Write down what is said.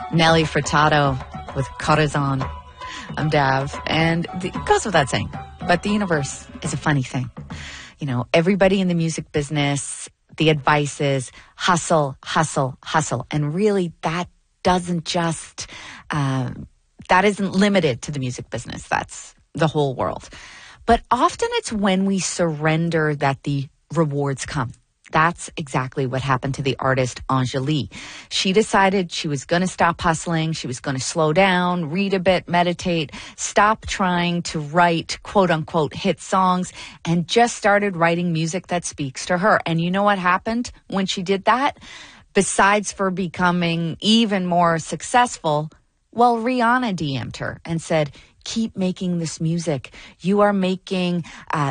Nelly Furtado with Corazon. I'm Dav, and it goes without saying, but the universe is a funny thing. You know, everybody in the music business, the advice is hustle, hustle, hustle. And really, that doesn't just, that isn't limited to the music business. That's the whole world. But often it's when we surrender that the rewards come. That's exactly what happened to the artist Anjali. She decided she was going to stop hustling. She was going to slow down, read a bit, meditate, stop trying to write quote unquote hit songs, and just started writing music that speaks to her. And you know what happened when she did that? Besides for becoming even more successful, well, Rihanna DM'd her and said, keep making this music. You are making